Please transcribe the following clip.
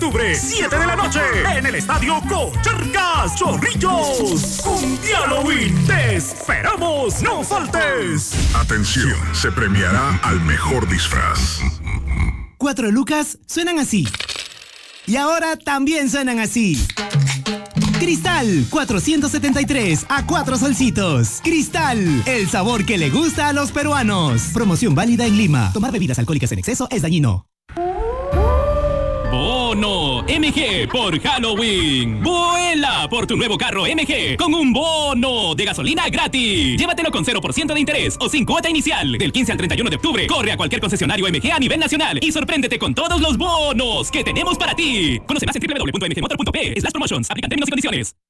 octubre, 7 de la noche, en el Estadio Cocharcas Chorrillos. Cumbia Halloween, te esperamos, no faltes. Atención, se premiará al mejor disfraz. 4 lucas suenan así. Y ahora también suenan así. Cristal, 473 a 4 solcitos. Cristal, el sabor que le gusta a los peruanos. Promoción válida en Lima. Tomar bebidas alcohólicas en exceso es dañino. Bono MG por Halloween. Vuela por tu nuevo carro MG con un bono de gasolina gratis. Llévatelo con 0% de interés o sin cuota inicial. Del 15 al 31 de octubre, corre a cualquier concesionario MG a nivel nacional y sorpréndete con todos los bonos que tenemos para ti. Conoce más en www.mgmotor.p/promotions. Aplican términos y condiciones.